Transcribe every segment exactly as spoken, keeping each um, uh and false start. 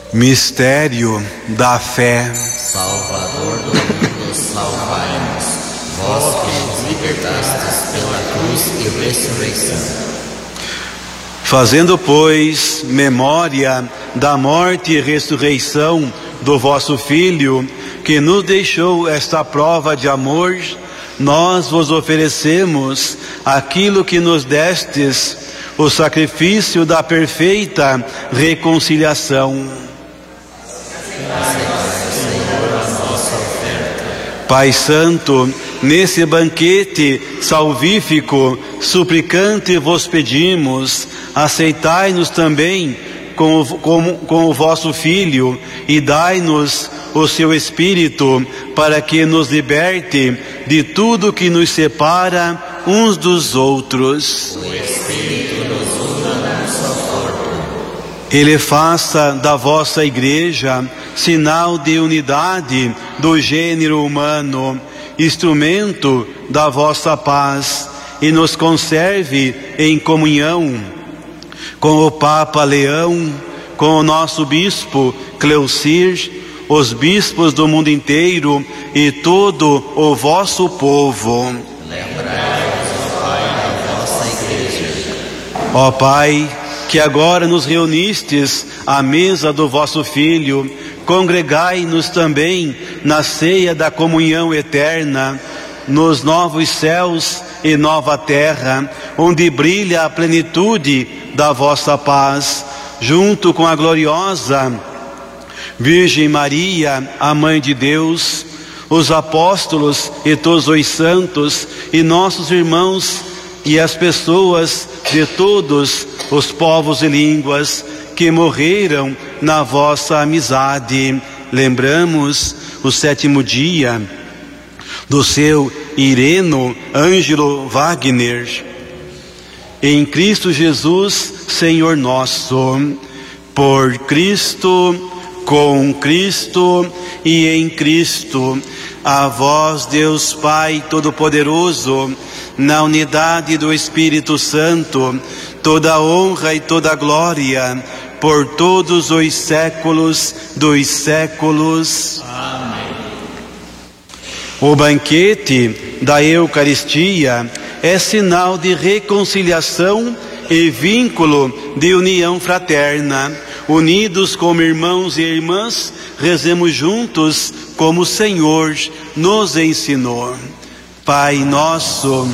Mistério da fé. Salvador do mundo, salvai-nos, vós que nos libertastes pela cruz e ressurreição. Fazendo, pois, memória da morte e ressurreição do vosso Filho, que nos deixou esta prova de amor, nós vos oferecemos aquilo que nos destes, o sacrifício da perfeita reconciliação. Pai Santo, nesse banquete salvífico, suplicante vos pedimos, aceitai-nos também com o, com, com o vosso Filho e dai-nos o seu Espírito para que nos liberte de tudo que nos separa uns dos outros. O Espírito nos una num só corpo. Ele faça da vossa Igreja sinal de unidade do gênero humano, instrumento da vossa paz, e nos conserve em comunhão com o Papa Leão, com o nosso Bispo Cleocir, os bispos do mundo inteiro e todo o vosso povo. Lembrai-vos, ó Pai, da vossa Igreja. Ó Pai, que agora nos reunistes à mesa do vosso Filho, congregai-nos também na ceia da comunhão eterna, nos novos céus e nova terra, onde brilha a plenitude da vossa paz, junto com a gloriosa Virgem Maria, a Mãe de Deus, os apóstolos e todos os santos, e nossos irmãos e as pessoas de todos os povos e línguas que morreram na vossa amizade. Lembramos o sétimo dia do seu Ireno Ângelo Wagner. Em Cristo Jesus, Senhor nosso, por Cristo, com Cristo e em Cristo, a vós, Deus Pai Todo-Poderoso, na unidade do Espírito Santo, toda a honra e toda a glória, por todos os séculos dos séculos. Amém. O banquete da Eucaristia é sinal de reconciliação e vínculo de união fraterna. Unidos como irmãos e irmãs, rezemos juntos como o Senhor nos ensinou. Pai nosso,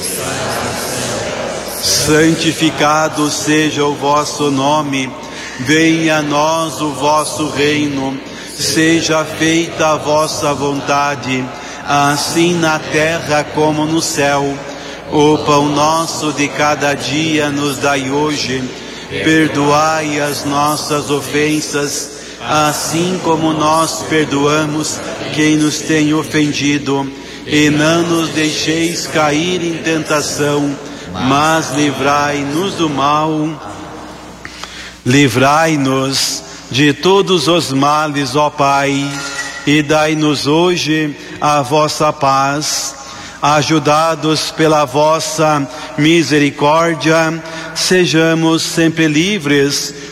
santificado seja o vosso nome, venha a nós o vosso reino, seja feita a vossa vontade, assim na terra como no céu. O pão nosso de cada dia nos dai hoje, perdoai as nossas ofensas, assim como nós perdoamos quem nos tem ofendido, e não nos deixeis cair em tentação, mas livrai-nos do mal. Livrai-nos de todos os males, ó Pai, e dai-nos hoje a vossa paz. Ajudados pela vossa misericórdia, sejamos sempre livres